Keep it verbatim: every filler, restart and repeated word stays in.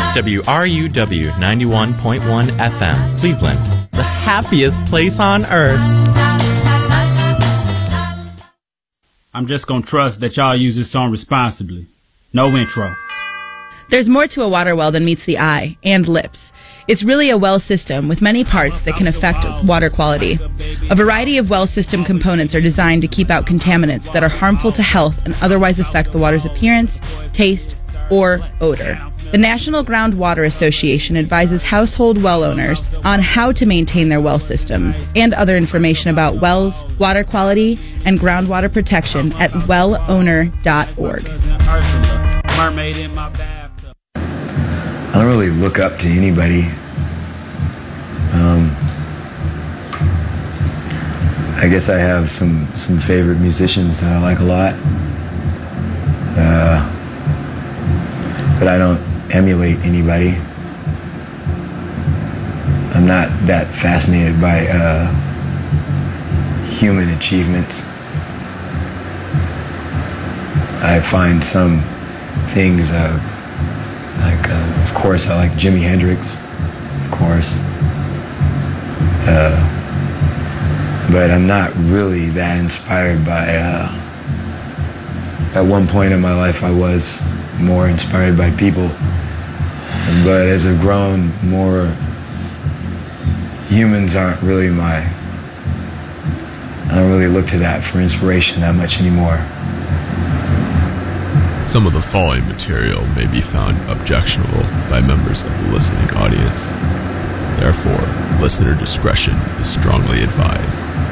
W R U W ninety-one point one F M, Cleveland, the happiest place on earth. I'm just gonna trust that y'all use this song responsibly. No intro. There's more to a water well than meets the eye and lips. It's really a well system with many parts that can affect water quality. A variety of well system components are designed to keep out contaminants that are harmful to health and otherwise affect the water's appearance, taste, or odor. The National Groundwater Association advises household well owners on how to maintain their well systems and other information about wells, water quality, and groundwater protection at well owner dot org. I don't really look up to anybody. Um, I guess I have some, some favorite musicians that I like a lot. Uh, but I don't emulate anybody. I'm not that fascinated by uh, human achievements. I find some things, uh, like, uh, of course, I like Jimi Hendrix, of course. Uh, but I'm not really that inspired by, uh, at one point in my life I was more inspired by people. But as I've grown more, humans aren't really my, I don't really look to that for inspiration that much anymore. Some of the following material may be found objectionable by members of the listening audience. Therefore, listener discretion is strongly advised.